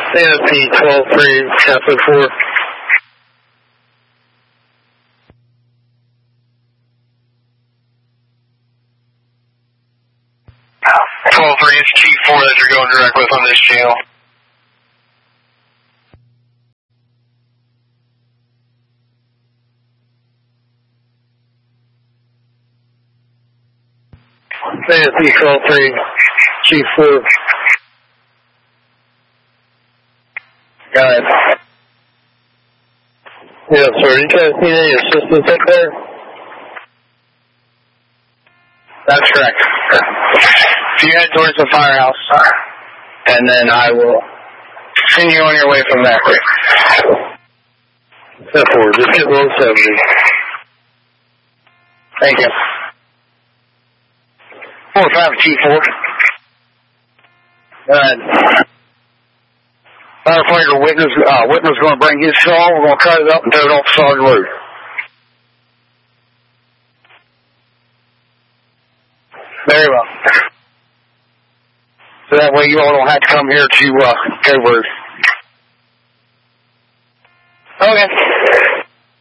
ASP 12-3, Capital 4. It's G4 that you're going direct with on this channel. ASP 12-3, G4. Got it. Yes, sir. You guys need any assistance up there? That's correct. If you head towards the firehouse, and then I will send you on your way from there. 10-4, just get 170. Thank you. 4-5 G4. Firefighter Whitman's going to bring his saw. We're going to cut it up and tow it off the Sergeant Road. Very well. So that way you all don't have to come here to Cove Road. Okay.